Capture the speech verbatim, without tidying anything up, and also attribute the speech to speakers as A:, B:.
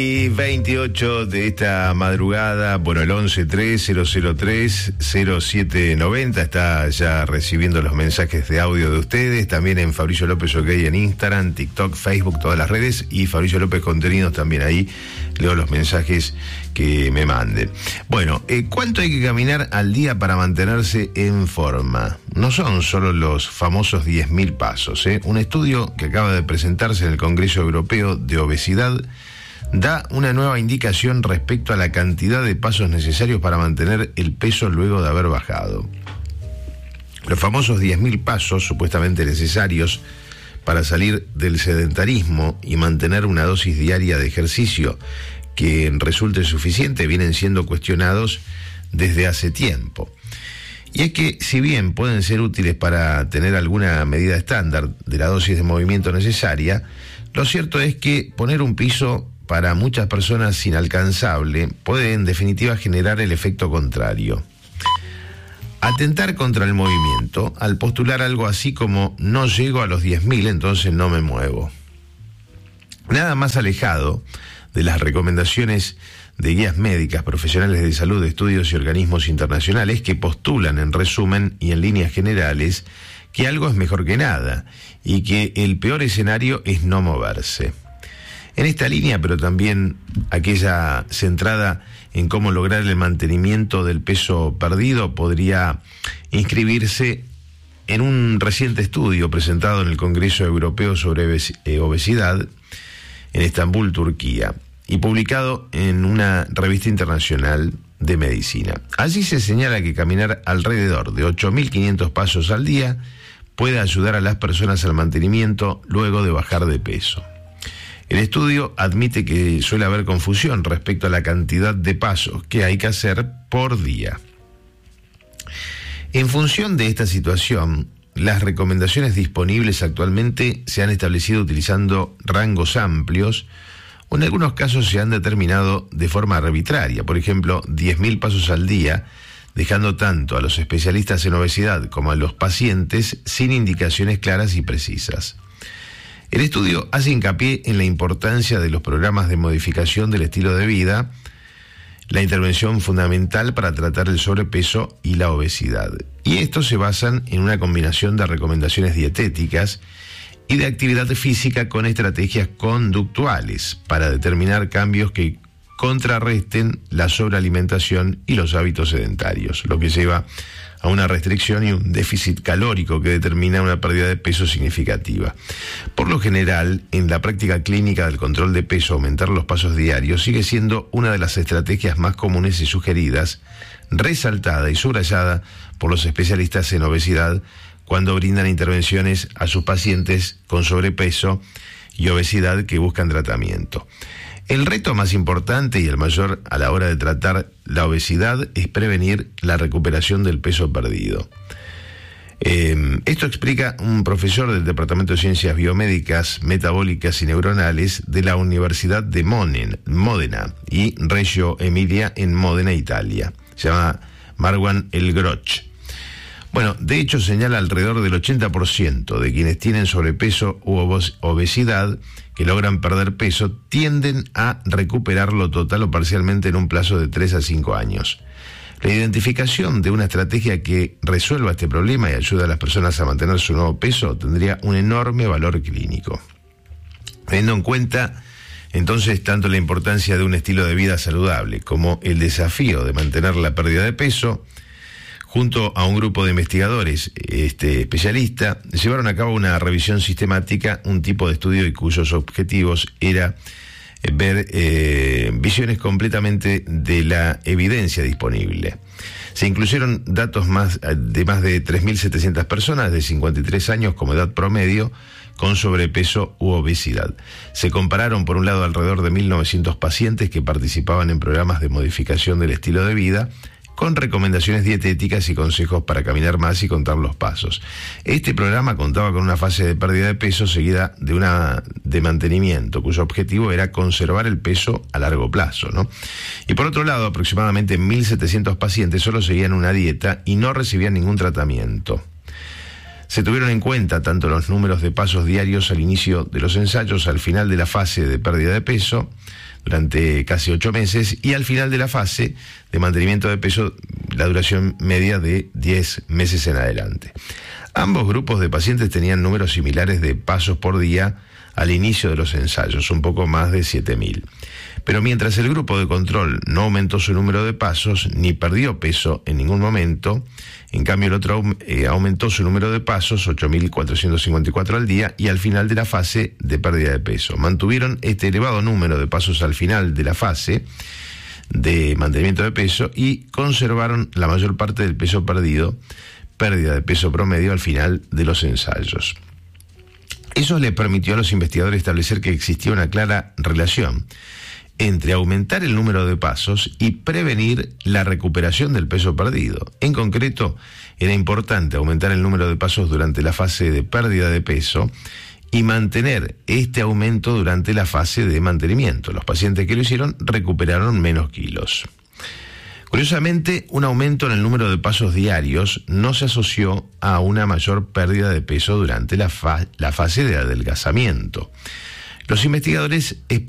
A: Y veintiocho de esta madrugada, bueno, el once tres cero cero tres cero siete noventa está ya recibiendo los mensajes de audio de ustedes, también en Fabricio López OK en Instagram, TikTok, Facebook, todas las redes, y Fabricio López Contenidos también ahí, leo los mensajes que me manden. Bueno, eh, ¿cuánto hay que caminar al día para mantenerse en forma? No son solo los famosos diez mil pasos, ¿eh? Un estudio que acaba de presentarse en el Congreso Europeo de Obesidad da una nueva indicación respecto a la cantidad de pasos necesarios para mantener el peso luego de haber bajado. Los famosos diez mil pasos supuestamente necesarios para salir del sedentarismo y mantener una dosis diaria de ejercicio que resulte suficiente vienen siendo cuestionados desde hace tiempo. Y es que, si bien pueden ser útiles para tener alguna medida estándar de la dosis de movimiento necesaria, lo cierto es que poner un piso para muchas personas inalcanzable puede en definitiva generar el efecto contrario. Atentar contra el movimiento al postular algo así como no llego a los diez mil, entonces no me muevo. Nada más alejado de las recomendaciones de guías médicas, profesionales de salud, estudios y organismos internacionales que postulan en resumen y en líneas generales que algo es mejor que nada y que el peor escenario es no moverse. En esta línea, pero también aquella centrada en cómo lograr el mantenimiento del peso perdido, podría inscribirse en un reciente estudio presentado en el Congreso Europeo sobre Obesidad en Estambul, Turquía, y publicado en una revista internacional de medicina. Allí se señala que caminar alrededor de ocho mil quinientos pasos al día puede ayudar a las personas al mantenimiento luego de bajar de peso. El estudio admite que suele haber confusión respecto a la cantidad de pasos que hay que hacer por día. En función de esta situación, las recomendaciones disponibles actualmente se han establecido utilizando rangos amplios o en algunos casos se han determinado de forma arbitraria, por ejemplo, diez mil pasos al día, dejando tanto a los especialistas en obesidad como a los pacientes sin indicaciones claras y precisas. El estudio hace hincapié en la importancia de los programas de modificación del estilo de vida, la intervención fundamental para tratar el sobrepeso y la obesidad. Y estos se basan en una combinación de recomendaciones dietéticas y de actividad física con estrategias conductuales para determinar cambios que contrarresten la sobrealimentación y los hábitos sedentarios, lo que lleva a una restricción y un déficit calórico que determina una pérdida de peso significativa. Por lo general, en la práctica clínica del control de peso, aumentar los pasos diarios sigue siendo una de las estrategias más comunes y sugeridas, resaltada y subrayada por los especialistas en obesidad cuando brindan intervenciones a sus pacientes con sobrepeso y obesidad que buscan tratamiento. El reto más importante y el mayor a la hora de tratar la obesidad es prevenir la recuperación del peso perdido. Eh, esto explica un profesor del Departamento de Ciencias Biomédicas, Metabólicas y Neuronales de la Universidad de Monen, Módena y Reggio Emilia en Módena, Italia. Se llama Marwan El Groch. Bueno, de hecho señala alrededor del ochenta por ciento de quienes tienen sobrepeso u obesidad que logran perder peso tienden a recuperarlo total o parcialmente en un plazo de tres a cinco años. La identificación de una estrategia que resuelva este problema y ayude a las personas a mantener su nuevo peso tendría un enorme valor clínico. Teniendo en cuenta entonces tanto la importancia de un estilo de vida saludable como el desafío de mantener la pérdida de peso, junto a un grupo de investigadores este, especialistas, llevaron a cabo una revisión sistemática, un tipo de estudio y cuyos objetivos era ver eh, visiones completamente de la evidencia disponible. Se incluyeron datos más de más de tres mil setecientas personas de cincuenta y tres años como edad promedio con sobrepeso u obesidad. Se compararon, por un lado, alrededor de mil novecientos pacientes que participaban en programas de modificación del estilo de vida, con recomendaciones dietéticas y consejos para caminar más y contar los pasos. Este programa contaba con una fase de pérdida de peso seguida de una de mantenimiento, cuyo objetivo era conservar el peso a largo plazo, ¿no? Y por otro lado, aproximadamente mil setecientos pacientes solo seguían una dieta y no recibían ningún tratamiento. Se tuvieron en cuenta tanto los números de pasos diarios al inicio de los ensayos, al final de la fase de pérdida de peso, durante casi ocho meses, y al final de la fase de mantenimiento de peso, la duración media de diez meses en adelante. Ambos grupos de pacientes tenían números similares de pasos por día al inicio de los ensayos, un poco más de siete mil. Pero mientras el grupo de control no aumentó su número de pasos ni perdió peso en ningún momento, en cambio el otro eh, aumentó su número de pasos, ocho mil cuatrocientos cincuenta y cuatro al día, y al final de la fase de pérdida de peso. Mantuvieron este elevado número de pasos al final de la fase de mantenimiento de peso y conservaron la mayor parte del peso perdido, pérdida de peso promedio al final de los ensayos. Eso le permitió a los investigadores establecer que existía una clara relación entre aumentar el número de pasos y prevenir la recuperación del peso perdido. En concreto, era importante aumentar el número de pasos durante la fase de pérdida de peso y mantener este aumento durante la fase de mantenimiento. Los pacientes que lo hicieron recuperaron menos kilos. Curiosamente, un aumento en el número de pasos diarios no se asoció a una mayor pérdida de peso durante la, fa- la fase de adelgazamiento. Los investigadores espe-